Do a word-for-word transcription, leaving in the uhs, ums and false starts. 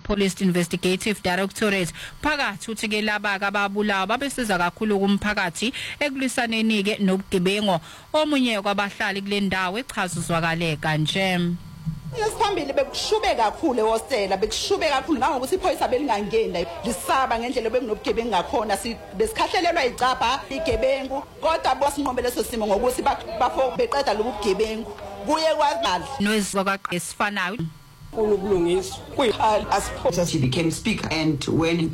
Police Investigative Directorate phakathi uthi ke laba ababulawa babesiza kakhulu kumphakathi ekulwisaneni ke nobugebengu. Omunye kwabahlali kule ndawo echazuzwakale kanje. Yesifambile bekushube kakhulu ehostela bekushube kakhulu ngokuthi iphoyisa belingangena lisaba ngendlela bekunobugebengu ngakhona besikhahlelelwa icapha igebengu kodwa bosinqobe leso simo ngokuthi bafo beqeda lobugebengu kuye kwamali noizwa kwaqesifanayo ukulungiswa kuyikhala asipho she became speaker and when